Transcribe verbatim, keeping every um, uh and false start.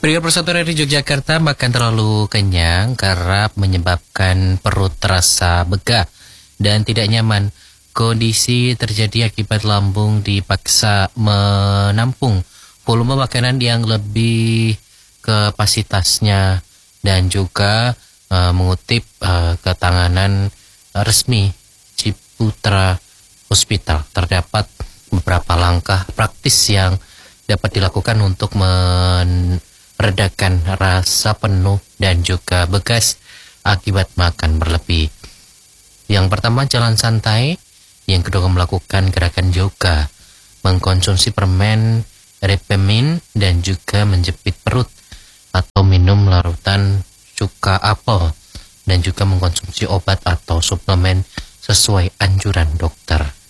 Pria persatuan dari Yogyakarta makan terlalu kenyang kerap menyebabkan perut terasa begah dan tidak nyaman. Kondisi terjadi akibat lambung dipaksa menampung volume makanan yang lebih kapasitasnya, dan juga uh, mengutip uh, ketanganan resmi Ciputra Hospital, terdapat beberapa langkah praktis yang dapat dilakukan untuk meredakan rasa penuh dan juga begas akibat makan berlebih. Yang pertama, jalan santai. Yang kedua, melakukan gerakan yoga, mengkonsumsi permen repemin dan juga menjepit perut atau minum larutan cuka apel, dan juga mengkonsumsi obat atau suplemen sesuai anjuran dokter.